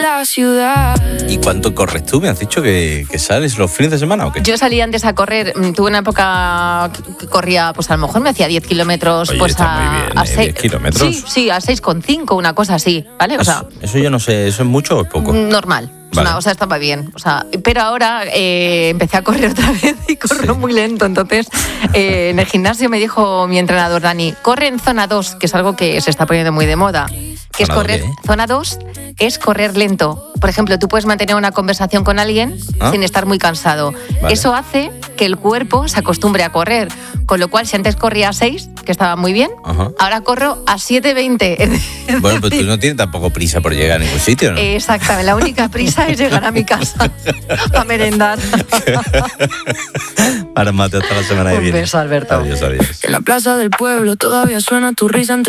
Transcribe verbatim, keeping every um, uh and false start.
la ciudad. ¿Y cuánto corres tú? ¿Me has dicho que, que sales los fines de semana o qué? Yo salí antes a correr, tuve una época que corría, pues a lo mejor me hacía diez kilómetros. Oye, pues está a, muy bien, a ¿eh? seis, diez kilómetros. Sí, sí, a seis coma cinco, una cosa así, ¿vale? O sea, eso, eso yo no sé, ¿eso es mucho o es poco? Normal. Vale. Una, o sea, estaba bien. O sea, pero ahora eh, empecé a correr otra vez y corro sí. muy lento. Entonces, eh, en el gimnasio me dijo mi entrenador, Dani, corre en zona dos, que es algo que se está poniendo muy de moda. Que es correr, ¿qué? Zona dos es correr lento. Por ejemplo, tú puedes mantener una conversación con alguien ¿Ah? sin estar muy cansado. Vale. Eso hace que el cuerpo se acostumbre a correr. Con lo cual, si antes corría a seis, que estaba muy bien, Ajá. ahora corro a siete veinte. Bueno, pues tú no tienes tampoco prisa por llegar a ningún sitio, ¿no? Exactamente, la única prisa es llegar a mi casa a merendar. Para Mateo, hasta la semana que viene. Un beso, Alberto. Adiós, adiós. En la plaza del pueblo todavía suena tu risa entre